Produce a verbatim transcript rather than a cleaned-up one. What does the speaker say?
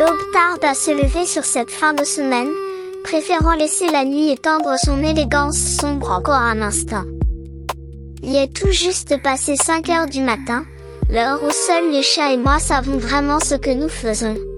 L'aube tarde à se lever sur cette fin de semaine, préférant laisser la nuit étendre son élégance sombre encore un instant. Il est tout juste passé cinq heures du matin, l'heure où seuls les chats et moi savons vraiment ce que nous faisons.